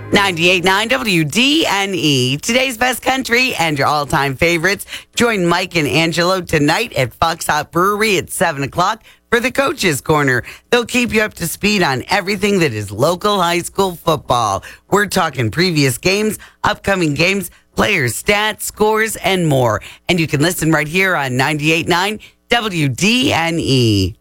98.9 WDNE, today's best country and your all-time favorites. Join Mike and Angelo tonight at Fox Hop Brewery at 7 o'clock for the Coaches Corner. They'll keep you up to speed on everything that is local high school football. We're talking previous games, upcoming games, players, stats, scores, and more. And you can listen right here on 98.9 WDNE.